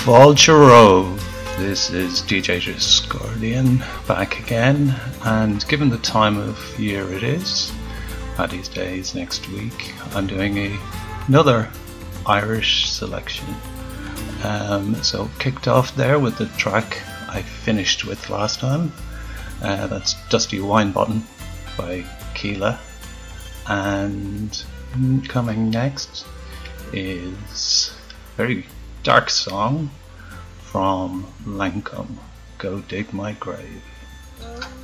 Volchero. This is DJ Discordian back again, and given the time of year it is, Paddy's Days next week, I'm doing another Irish selection. So kicked off there with the track I finished with last time. That's Dusty Winebottom by Keela, and coming next is a very dark song from Lancome, Go Dig My Grave.